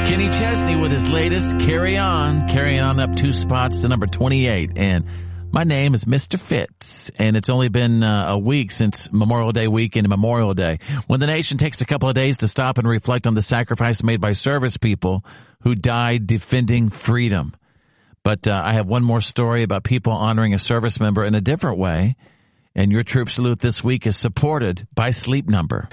Kenny Chesney with his latest Carry On up 2 spots to number 28. And my name is Mr. Fitz, and it's only been a week since Memorial Day weekend and Memorial Day, when the nation takes a couple of days to stop and reflect on the sacrifice made by service people who died defending freedom. But I have one more story about people honoring a service member in a different way, and your troop salute this week is supported by Sleep Number.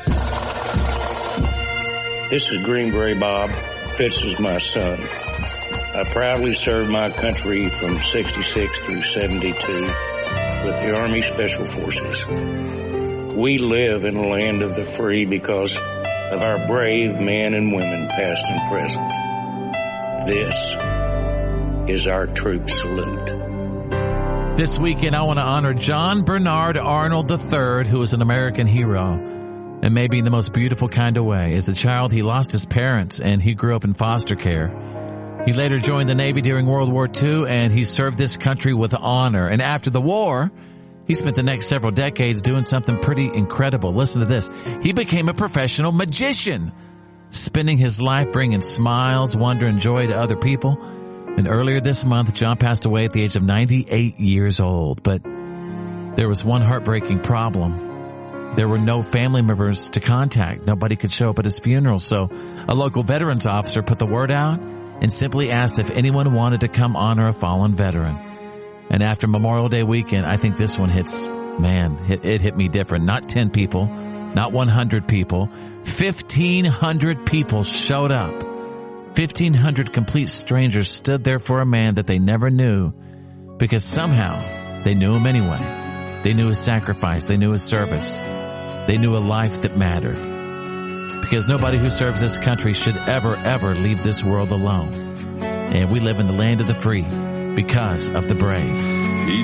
This is Green Beret Bob. Fitz is my son. I proudly served my country from 66 through 72 with the Army Special Forces. We live in a land of the free because of our brave men and women, past and present. This is our troop salute. This weekend, I want to honor John Bernard Arnold III, who is an American hero. And maybe in the most beautiful kind of way. As a child, he lost his parents, and he grew up in foster care. He later joined the Navy during World War II, and he served this country with honor. And after the war, he spent the next several decades doing something pretty incredible. Listen to this. He became a professional magician, spending his life bringing smiles, wonder, and joy to other people. And earlier this month, John passed away at the age of 98 years old. But there was one heartbreaking problem. There were no family members to contact. Nobody could show up at his funeral. So a local veterans officer put the word out and simply asked if anyone wanted to come honor a fallen veteran. And after Memorial Day weekend, I think this one it hit me different. Not 10 people, not 100 people. 1,500 people showed up. 1,500 complete strangers stood there for a man that they never knew, because somehow they knew him anyway. They knew his sacrifice. They knew his service. They knew a life that mattered. Because nobody who serves this country should ever, ever leave this world alone. And we live in the land of the free because of the brave.